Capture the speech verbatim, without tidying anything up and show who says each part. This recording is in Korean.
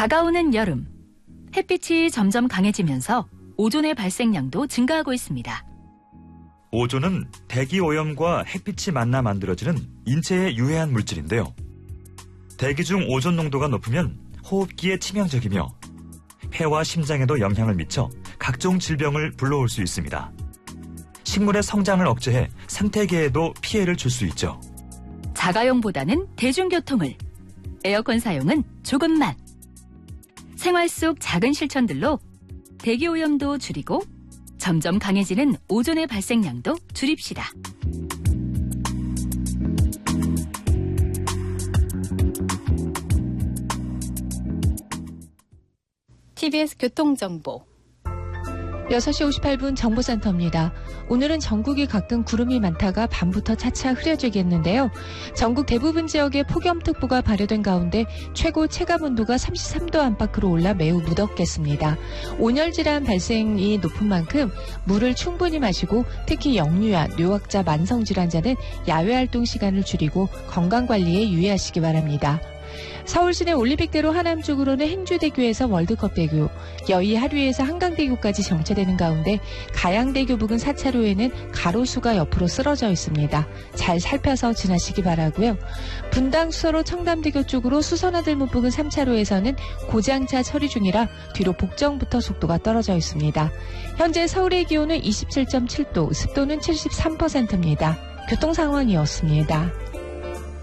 Speaker 1: 다가오는 여름, 햇빛이 점점 강해지면서 오존의 발생량도 증가하고 있습니다.
Speaker 2: 오존은 대기 오염과 햇빛이 만나 만들어지는 인체에 유해한 물질인데요. 대기 중 오존 농도가 높으면 호흡기에 치명적이며 폐와 심장에도 영향을 미쳐 각종 질병을 불러올 수 있습니다. 식물의 성장을 억제해 생태계에도 피해를 줄 수 있죠.
Speaker 1: 자가용보다는 대중교통을, 에어컨 사용은 조금만. 생활 속 작은 실천들로 대기오염도 줄이고 점점 강해지는 오존의 발생량도 줄입시다.
Speaker 3: 티비에스 교통정보
Speaker 4: 여섯 시 오십팔 분 정보센터입니다. 오늘은 전국이 가끔 구름이 많다가 밤부터 차차 흐려지겠는데요. 전국 대부분 지역에 폭염특보가 발효된 가운데 최고 체감온도가 삼십삼 도 안팎으로 올라 매우 무덥겠습니다. 온열질환 발생이 높은 만큼 물을 충분히 마시고 특히 역류와 뇌wak자 만성질환자는 야외활동 시간을 줄이고 건강관리에 유의하시기 바랍니다. 서울시내 올림픽대로 하남 쪽으로는 행주대교에서 월드컵대교, 여의 하류에서 한강대교까지 정체되는 가운데 가양대교 부근 사 차로에는 가로수가 옆으로 쓰러져 있습니다. 잘 살펴서 지나시기 바라고요. 분당 수서로 청담대교 쪽으로 수선화들목 부근 삼 차로에서는 고장차 처리 중이라 뒤로 복정부터 속도가 떨어져 있습니다. 현재 서울의 기온은 이십칠 점 칠 도, 습도는 칠십삼 퍼센트입니다. 교통상황이었습니다.